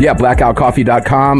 Yeah, blackoutcoffee.com,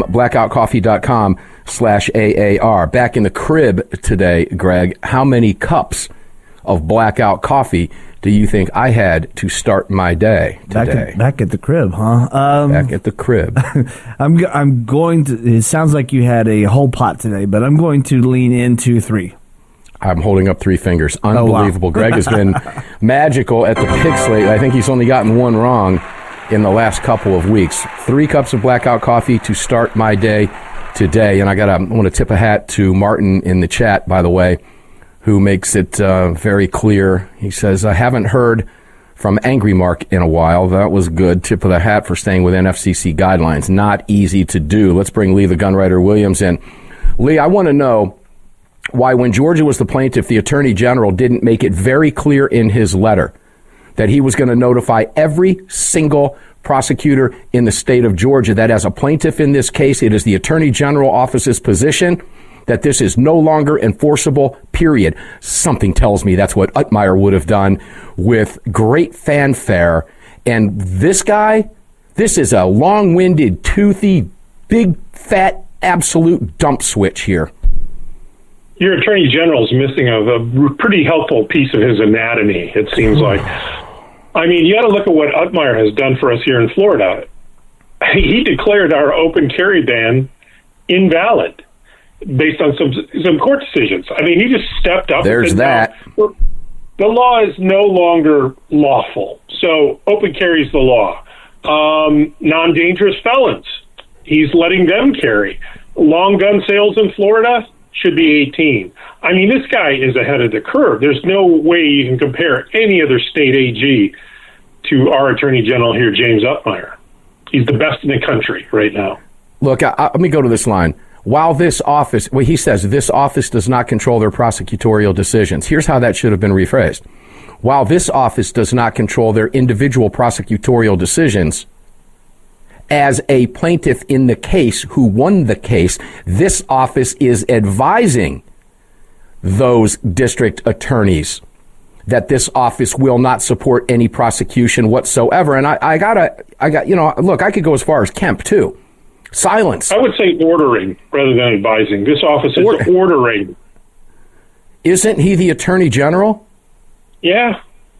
blackoutcoffee.com/AAR. Back in the crib today, Greg, how many cups of Blackout Coffee do you think I had to start my day today? Back at the crib, huh? Back at the crib. I'm going to, it sounds like you had a whole pot today, but I'm going to lean into 3. I'm holding up 3 fingers. Unbelievable. Oh, wow. Greg has been magical at the pick slate. I think he's only gotten one wrong in the last couple of weeks. 3 cups of Blackout Coffee to start my day today. And I want to tip a hat to Martin in the chat, by the way, who makes it very clear. He says, I haven't heard from Angry Mark in a while. That was good. Tip of the hat for staying within FCC guidelines. Not easy to do. Let's bring Lee the Gunwriter Williams in. Lee, I want to know why when Georgia was the plaintiff, the Attorney General didn't make it very clear in his letter that he was going to notify every single prosecutor in the state of Georgia that as a plaintiff in this case, it is the Attorney General office's position that this is no longer enforceable, period. Something tells me that's what Utmeyer would have done with great fanfare. And this guy, this is a long-winded, toothy, big, fat, absolute dump switch here. Your Attorney General is missing a pretty helpful piece of his anatomy, it seems like. I mean, you got to look at what Utmeyer has done for us here in Florida. He declared our open carry ban invalid based on some court decisions. I mean, he just stepped up. There's that. The law is no longer lawful, so open carry is the law. Non-dangerous felons, he's letting them carry. Long gun sales in Florida should be 18. I mean, this guy is ahead of the curve. There's no way you can compare any other state AG to our Attorney General here, James Utmeyer. He's the best in the country right now. Look, let me go to this line. While this office, he says this office does not control their prosecutorial decisions. Here's how that should have been rephrased. While this office does not control their individual prosecutorial decisions, as a plaintiff in the case who won the case, this office is advising those district attorneys that this office will not support any prosecution whatsoever. And look, I could go as far as Kemp too. Silence. I would say ordering rather than advising. This office is ordering. Isn't he the Attorney General? Yeah.